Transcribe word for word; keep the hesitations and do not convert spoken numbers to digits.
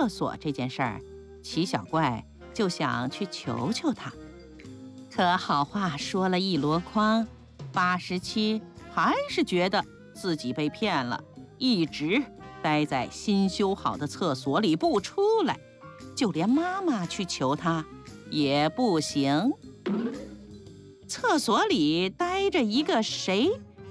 厕所这件事儿，齐小怪就想去求求他。可好话说了一箩筐，八十七还是觉得自己被骗了，一直待在新修好的厕所里不出来，就连妈妈去求他也不行。厕所里待着一个谁